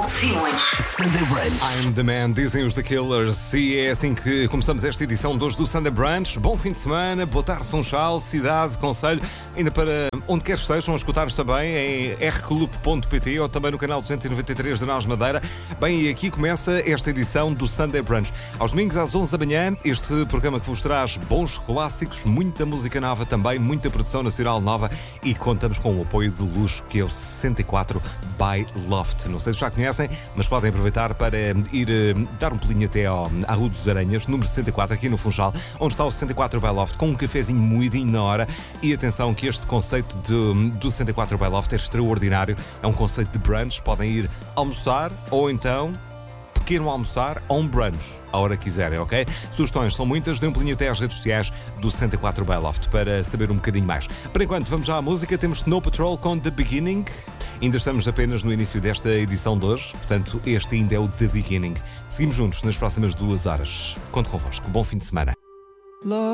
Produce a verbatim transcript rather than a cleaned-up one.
Simões. Sunday Brunch. I'm the man, dizem os The Killers. E é assim que começamos esta edição de hoje do Sunday Brunch. Bom fim de semana, boa tarde, Funchal, cidade, concelho. Ainda para onde quer que estejam a escutar-nos também em r club ponto p t ou também no canal duzentos e noventa e três da Nós Madeira. Bem, e aqui começa esta edição do Sunday Brunch. Aos domingos às onze da manhã, este programa que vos traz bons clássicos, muita música nova também, muita produção nacional nova e contamos com o apoio de luxo que é o sessenta e quatro by Loft. Não sei se já conhecem, mas podem aproveitar para ir uh, dar um pulinho até ao, à Rua dos Aranhas, número sessenta e quatro, aqui no Funchal, onde está o sessenta e quatro by Loft, com um cafezinho moidinho na hora. E atenção que este conceito de, do sessenta e quatro by Loft é extraordinário. É um conceito de brunch. Podem ir almoçar ou então pequeno almoçar ou um brunch, a hora que quiserem, ok? Sugestões são muitas, dêem um pulinho até às redes sociais do sessenta e quatro by Loft para saber um bocadinho mais. Por enquanto, vamos já à música. Temos Snow Patrol com The Beginning. Ainda estamos apenas no início desta edição de hoje, portanto, este ainda é o The Beginning. Seguimos juntos nas próximas duas horas. Conto convosco. Bom fim de semana.